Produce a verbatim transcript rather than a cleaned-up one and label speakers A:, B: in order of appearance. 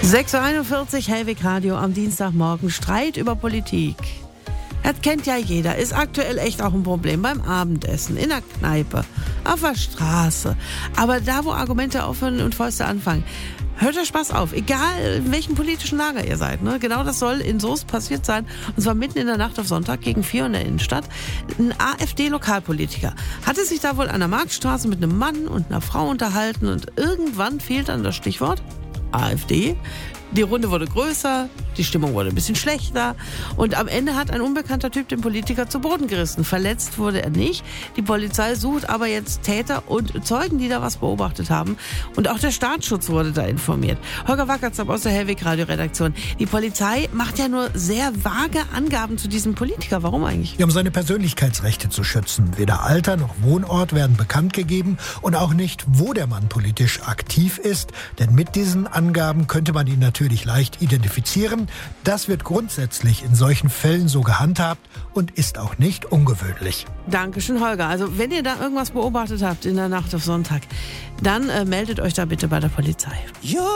A: sechs Uhr einundvierzig, Hellwig Radio am Dienstagmorgen. Streit über Politik. Das kennt ja jeder. Ist aktuell echt auch ein Problem. Beim Abendessen, in der Kneipe, auf der Straße. Aber da, wo Argumente aufhören und Fäuste anfangen, hört der Spaß auf. Egal, in welchem politischen Lager ihr seid. Ne? Genau das soll in Soest passiert sein. Und zwar mitten in der Nacht auf Sonntag gegen vier in der Innenstadt. Ein AfD-Lokalpolitiker hatte sich da wohl an der Marktstraße mit einem Mann und einer Frau unterhalten. Und irgendwann fehlt dann das Stichwort AfD. Die Runde wurde größer, die Stimmung wurde ein bisschen schlechter und am Ende hat ein unbekannter Typ den Politiker zu Boden gerissen. Verletzt wurde er nicht. Die Polizei sucht aber jetzt Täter und Zeugen, die da was beobachtet haben. Und auch der Staatsschutz wurde da informiert. Holger Wackertsam aus der Hellwig Radio Redaktion. Die Polizei macht ja nur sehr vage Angaben zu diesem Politiker. Warum eigentlich?
B: Ja, um seine Persönlichkeitsrechte zu schützen. Weder Alter noch Wohnort werden bekannt gegeben und auch nicht, wo der Mann politisch aktiv ist. Denn mit diesen Angaben könnte man ihn natürlich leicht identifizieren. Das wird grundsätzlich in solchen Fällen so gehandhabt und ist auch nicht ungewöhnlich.
A: Dankeschön, Holger. Also wenn ihr da irgendwas beobachtet habt in der Nacht auf Sonntag, dann äh, meldet euch da bitte bei der Polizei. Ja.